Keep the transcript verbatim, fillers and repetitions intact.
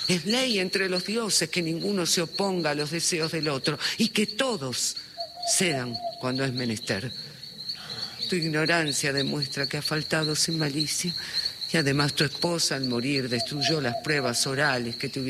Es ley entre los dioses que ninguno se oponga a los deseos del otro y que todos cedan cuando es menester. Tu ignorancia demuestra que has faltado sin malicia y además tu esposa al morir destruyó las pruebas orales que te